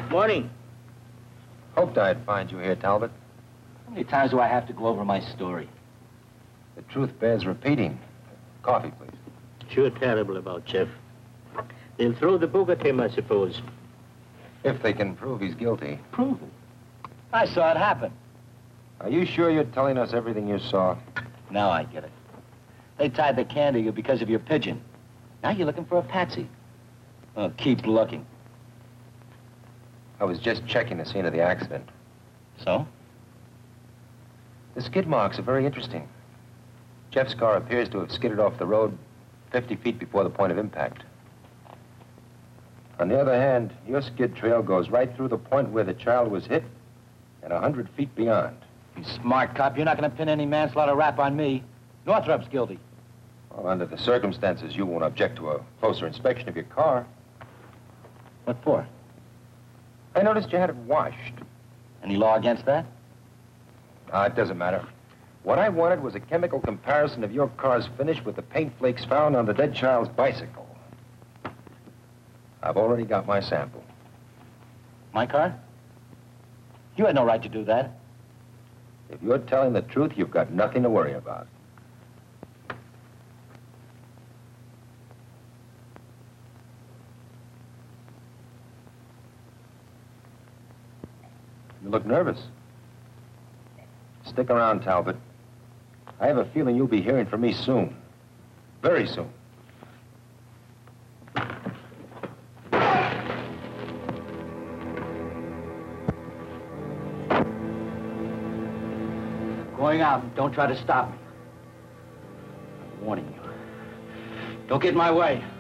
Morning. Hoped I'd find you here, Talbot. How many times do I have to go over my story? The truth bears repeating. Coffee, please. Sure terrible about Jeff. They'll throw the book at him, I suppose. If they can prove he's guilty. Prove it. I saw it happen. Are you sure you're telling us everything you saw? Now I get it. They tied the can to you because of your pigeon. Now you're looking for a patsy. Oh, keep looking. I was just checking the scene of the accident. So? The skid marks are very interesting. Jeff's car appears to have skidded off the road 50 feet before the point of impact. On the other hand, your skid trail goes right through the point where the child was hit and 100 feet beyond. You smart cop, you're not going to pin any manslaughter rap on me. Northrup's guilty. Well, under the circumstances, you won't object to a closer inspection of your car. What for? I noticed you had it washed. Any law against that? It doesn't matter. What I wanted was a chemical comparison of your car's finish with the paint flakes found on the dead child's bicycle. I've already got my sample. My car? You had no right to do that. If you're telling the truth, you've got nothing to worry about. You look nervous. Stick around, Talbot. I have a feeling you'll be hearing from me soon. Very soon. Going out. Don't try to stop me. I'm warning you. Don't get in my way.